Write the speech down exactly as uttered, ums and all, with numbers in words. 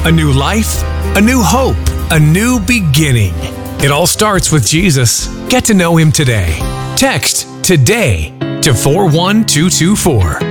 A new life, a new hope, a new beginning. It all starts with Jesus. Get to know Him today. Text TODAY to four one two two four.